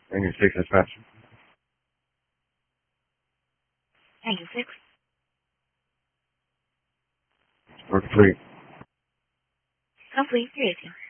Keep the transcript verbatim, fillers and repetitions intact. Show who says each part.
Speaker 1: Engine six dispatch.
Speaker 2: Engine six.
Speaker 1: We're complete.
Speaker 2: Complete. Here you go.